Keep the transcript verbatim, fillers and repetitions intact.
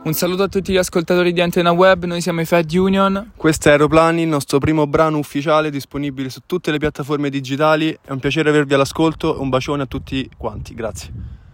Un saluto a tutti gli ascoltatori di Antena Web, noi siamo i Fed Union. Questo è Aeroplani, il nostro primo brano ufficiale disponibile su tutte le piattaforme digitali. È un piacere avervi all'ascolto, un bacione a tutti quanti, grazie.